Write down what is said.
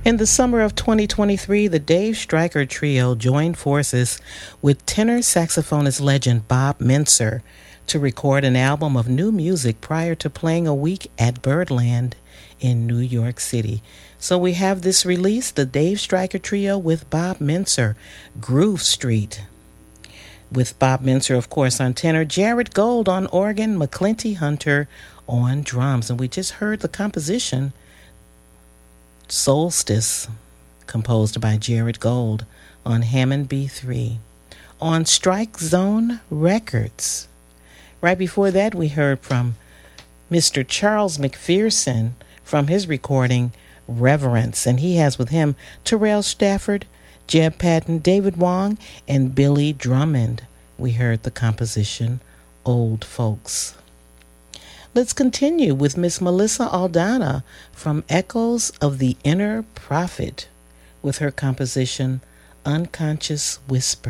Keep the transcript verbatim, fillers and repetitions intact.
In the summer of twenty twenty-three, the Dave Stryker Trio joined forces with tenor saxophonist legend Bob Mintzer to record an album of new music prior to playing a week at Birdland in New York City. So we have this release, the Dave Stryker Trio with Bob Mintzer, Groove Street. With Bob Mintzer, of course, on tenor, Jared Gold on organ, McClinty Hunter on drums. And we just heard the composition, Solstice, composed by Jared Gold on Hammond B three, on Strike Zone Records. Right before that, we heard from Mister Charles McPherson from his recording, Reverence, and he has with him Terrell Stafford, Jeb Patton, David Wong, and Billy Drummond. We heard the composition, Old Folks. Let's continue with Miss Melissa Aldana from Echoes of the Inner Prophet with her composition, Unconscious Whisper.